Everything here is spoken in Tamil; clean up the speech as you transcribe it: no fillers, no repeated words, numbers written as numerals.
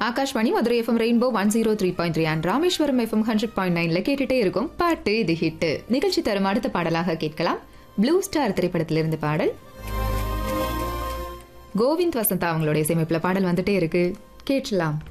Akashvani Madurai FM rainbow 103.3 and Rameswaram FM 100.9 கேட்டுட்டே இருக்கும் பாட்டு இது ஹிட். நிகழ்ச்சி தரும் அடுத்த பாடலாக கேட்கலாம். ப்ளூ ஸ்டார் திரைப்படத்திலிருந்து பாடல். கோவிந்த் வசந்தா அவங்களுடைய இசையமைப்புல பாடல் வந்துட்டே இருக்கு, கேட்கலாம்.